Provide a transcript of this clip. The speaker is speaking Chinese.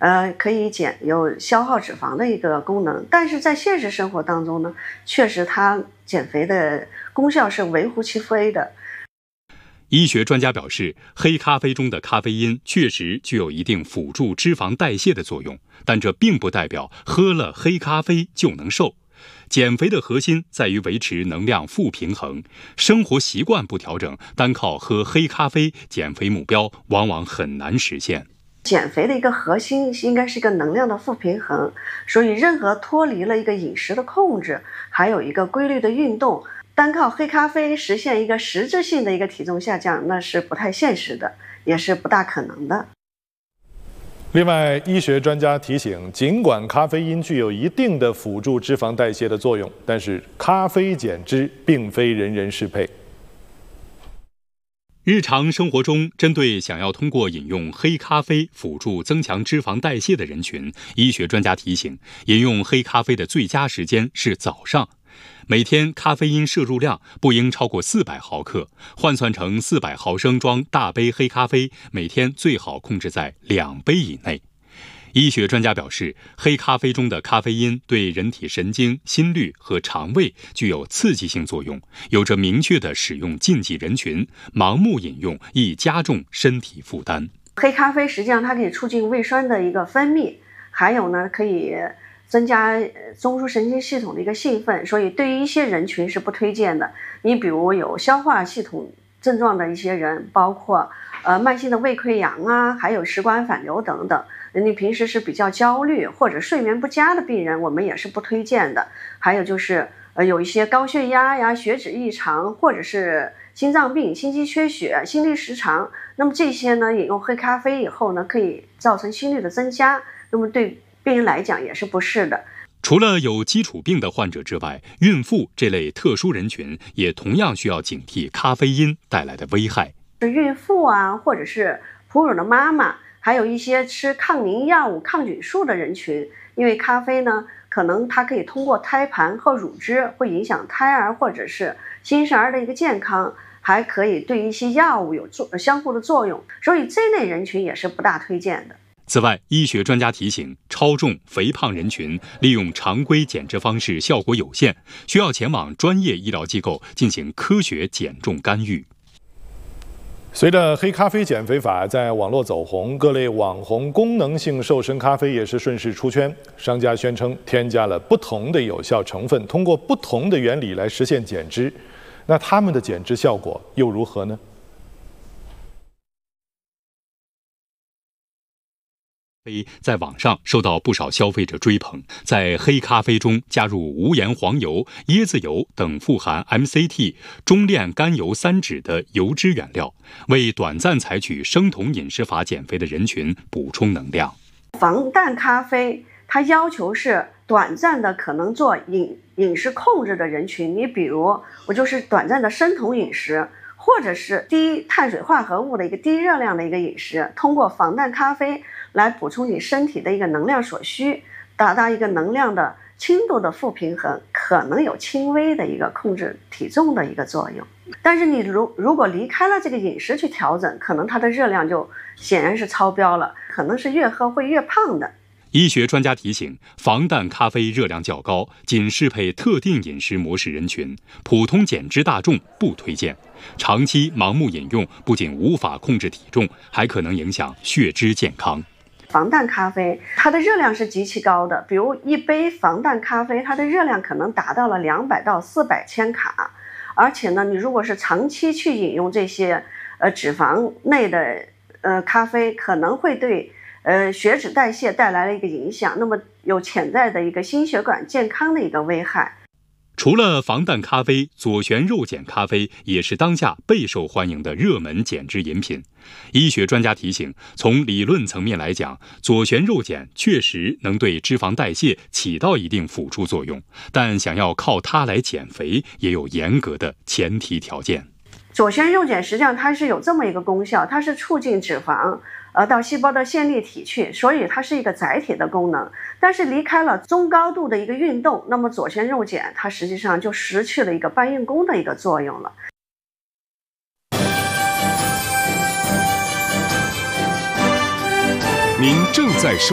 可以有消耗脂肪的一个功能。但是在现实生活当中呢，确实它减肥的功效是微乎其微的。 医学专家表示，黑咖啡中的咖啡因确实具有一定辅助脂肪代谢的作用，但这并不代表喝了黑咖啡就能瘦。减肥的核心在于维持能量负平衡，生活习惯不调整，单靠喝黑咖啡，减肥目标往往很难实现。 减肥的一个核心应该是一个能量的负平衡，所以任何脱离了一个饮食的控制，还有一个规律的运动，单靠黑咖啡实现一个实质性的一个体重下降，那是不太现实的，也是不大可能的。 另外，医学专家提醒，尽管咖啡因具有一定的辅助脂肪代谢的作用，但是咖啡减脂并非人人适配。 日常生活中，针对想要通过饮用黑咖啡辅助增强脂肪代谢的人群，医学专家提醒，饮用黑咖啡的最佳时间是早上。每天咖啡因摄入量不应超过400毫克，换算成400毫升装大杯黑咖啡，每天最好控制在2杯以内。医学专家表示，黑咖啡中的咖啡因对人体神经、心律和肠胃具有刺激性作用，有着明确的使用禁忌人群，盲目饮用易加重身体负担。 黑咖啡实际上它可以促进胃酸的一个分泌，还有呢可以增加中枢神经系统的一个兴奋，所以对于一些人群是不推荐的。你比如有消化系统症状的一些人，包括慢性的胃溃疡啊，还有食管反流等等。你平时是比较焦虑或者睡眠不佳的病人，我们也是不推荐的。还有就是有一些高血压呀、血脂异常，或者是心脏病、心肌缺血、心律失常，那么这些呢，饮用黑咖啡以后呢，可以造成心率的增加，那么对病人来讲也是不适的。 除了有基础病的患者之外，孕妇这类特殊人群也同样需要警惕咖啡因带来的危害。 孕妇啊，或者是哺乳的妈妈，还有一些吃抗凝药物、抗菌素的人群，因为咖啡呢，可能它可以通过胎盘和乳汁会影响胎儿或者是新生儿的一个健康，还可以对一些药物有相互的作用，所以这类人群也是不大推荐的。 此外，医学专家提醒，超重、肥胖人群利用常规减脂方式效果有限，需要前往专业医疗机构进行科学减重干预。 随着黑咖啡减肥法在网络走红，各类网红功能性瘦身咖啡也是顺势出圈。商家宣称添加了不同的有效成分，通过不同的原理来实现减脂。那他们的减脂效果又如何呢？ 在网上受到不少消费者追捧，在黑咖啡中加入无盐黄油、椰子油等富含 MCT 中链甘油三酯的油脂原料，为短暂采取生酮饮食法减肥的人群补充能量。 防弹咖啡它要求是短暂的可能做饮食控制的人群，你比如我就是短暂的生酮饮食，或者是低碳水化合物的一个低热量的一个饮食，通过防弹咖啡来补充你身体的一个能量所需，达到一个能量的轻度的负平衡，可能有轻微的一个控制体重的一个作用。但是你如果离开了这个饮食去调整，可能它的热量就显然是超标了，可能是越喝会越胖的。 医学专家提醒，防弹咖啡热量较高，仅适配特定饮食模式人群，普通减脂大众不推荐。长期盲目饮用不仅无法控制体重，还可能影响血脂健康。 防弹咖啡它的热量是极其高的，比如一杯防弹咖啡，它的热量可能达到了200到400千卡，而且呢，你如果是长期去饮用这些脂肪类的咖啡，可能会对血脂代谢带来了一个影响，那么有潜在的一个心血管健康的一个危害。 除了防弹咖啡，左旋肉碱咖啡也是当下备受欢迎的热门减脂饮品。医学专家提醒，从理论层面来讲，左旋肉碱确实能对脂肪代谢起到一定辅助作用，但想要靠它来减肥，也有严格的前提条件。 左旋肉碱实际上它是有这么一个功效，它是促进脂肪到细胞的线粒体去，所以它是一个载体的功能。但是离开了中高度的一个运动，那么左旋肉碱它实际上就失去了一个搬运工的一个作用了。 您正在收